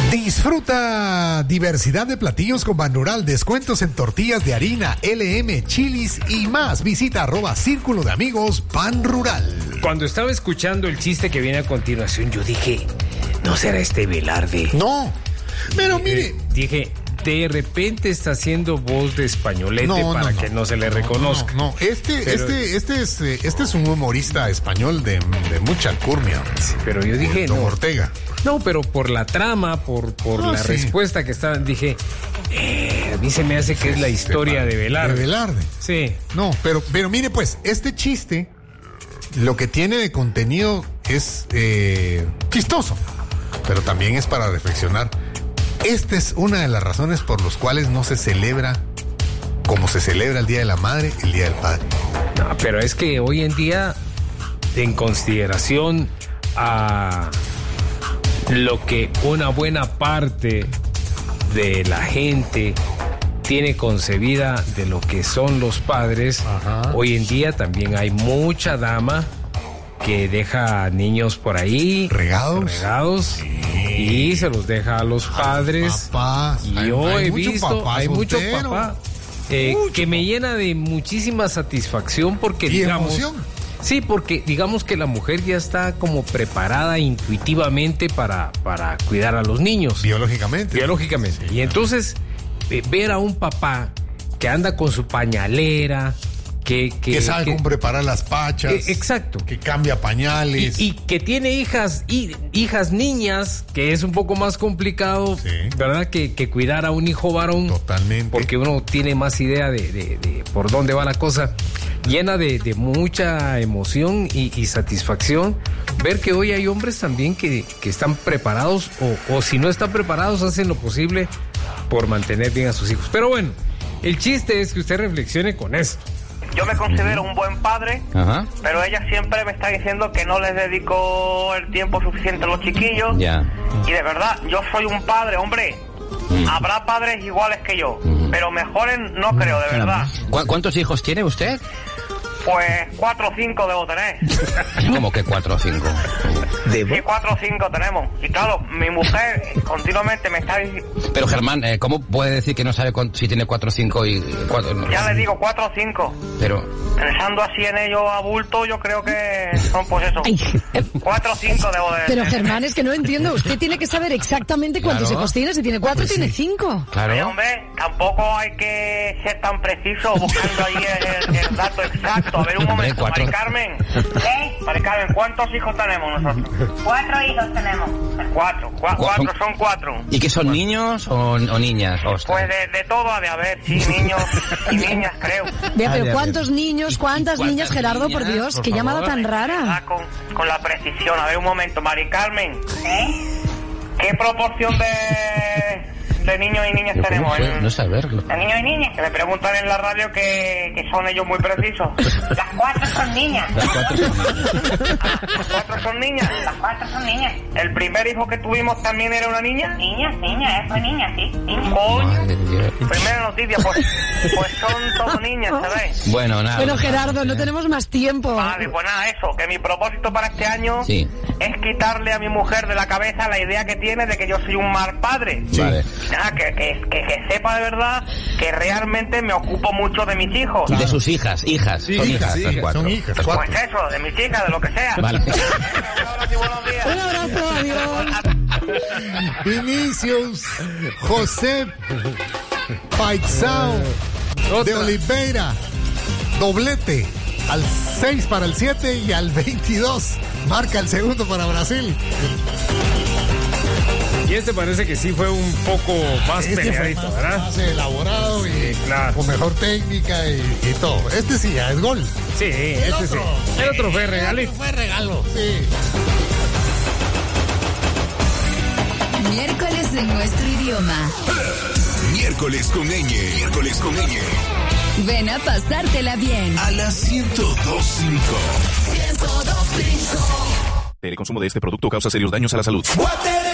Disfruta diversidad de platillos con Ban Rural, descuentos en tortillas de harina, LM, chilis y más. Visita @Círculo de Amigos Ban Rural. Cuando estaba escuchando el chiste que viene a continuación, yo dije, ¿no será este Velarde? No, pero mire. Dije, de repente está haciendo voz de españolete que no se le reconozca. No, este es un humorista español de mucha alcurnia. Pero yo dije, Don Ortega. No, pero por la trama, por la respuesta que estaban, dije, a mí se me hace que es la historia de Velarde. De Velarde. Sí. No, pero mire pues, este chiste, lo que tiene de contenido es chistoso, pero también es para reflexionar. Esta es una de las razones por las cuales no se celebra como se celebra el Día de la Madre, el Día del Padre. No, pero es que hoy en día, en consideración a lo que una buena parte de la gente tiene concebida de lo que son los padres, hoy en día también hay mucha dama que deja niños por ahí regados sí. Y se los deja a los padres. Papás. Y yo he visto, hay mucho papá que me llena de muchísima satisfacción porque digamos, emoción. Sí, porque digamos que la mujer ya está como preparada intuitivamente para cuidar a los niños. Biológicamente. Sí, y entonces ver a un papá que anda con su pañalera, que sabe cómo preparar las pachas. Exacto. Que cambia pañales. Y que tiene hijas niñas, que es un poco más complicado, sí. ¿Verdad? Que cuidar a un hijo varón. Totalmente. Porque uno tiene más idea de por dónde va la cosa. Llena de mucha emoción y satisfacción ver que hoy hay hombres también que están preparados o si no están preparados hacen lo posible por mantener bien a sus hijos. Pero bueno, el chiste es que usted reflexione con esto. Yo me considero un buen padre, pero ella siempre me está diciendo que no les dedico el tiempo suficiente a los chiquillos. Ya. Y de verdad, yo soy un padre, hombre. Habrá padres iguales que yo, pero mejores no creo, de verdad. ¿Cuántos hijos tiene usted? Pues 4 o 5 debo tener. ¿Cómo que 4 o 5? Sí, 4 o 5 tenemos. Y claro, mi mujer continuamente me está diciendo... Pero Germán, ¿cómo puede decir que no sabe si tiene 4 o 5 y 4? No. Ya le digo 4 o 5. Pero... Pensando así en ello a bulto, yo creo que son pues eso. 4 o 5 debo de... Pero Germán, es que no entiendo. Usted tiene que saber exactamente cuántos hijos tiene. Si tiene 4, pues tiene 5. Claro. Oye, hombre, tampoco hay que ser tan preciso buscando ahí el dato exacto. A ver, un momento, Mari Carmen. ¿Qué? Mari Carmen, ¿cuántos hijos tenemos nosotros? 4 hijos tenemos. 4 son 4. ¿Y qué son niños o niñas? Pues de todo ha de haber, sí, niños y niñas, creo. Bien, pero ¿cuántos niños, cuántas niñas, Gerardo, por Dios? Qué llamada tan rara. Con la precisión. A ver, un momento, Mari Carmen. ¿Qué proporción de niños y niñas tenemos? No saberlo. ¿De niños y niñas? Que me preguntan en la radio que son ellos muy precisos. Las 4 son niñas. Las 4 son niñas. ¿Las 4 son niñas? Las 4 son niñas. ¿El primer hijo que tuvimos también era una niña? Niña, fue niña, sí. Coño. Primera noticia, pues son todos niñas, ¿sabéis? Bueno, nada. Bueno, Gerardo, no tenemos más tiempo. Vale, pues nada, eso, que mi propósito para este año es quitarle a mi mujer de la cabeza la idea que tiene de que yo soy un mal padre. Sí. Vale. Que sepa de verdad que realmente me ocupo mucho de mis hijos. Y de sus hijas. Sí, son hijas, las 4. Son hijas. Pues eso, de mis hijas, de lo que sea. Vale. Buenos días. Un abrazo, adiós. Vinicius, José Paixão de Oliveira, doblete al 6 para el 7 y al 22 marca el segundo para Brasil. Y este parece que sí fue un poco más peleadito, ¿verdad? Más elaborado y claro, con mejor técnica y todo. Este sí, ya es gol. Sí, el otro fue regalito. Fue regalo, sí. Miércoles en nuestro idioma. Miércoles con ñ. Ven a pasártela bien. A las 102.5. 102.5. El consumo de este producto causa serios daños a la salud.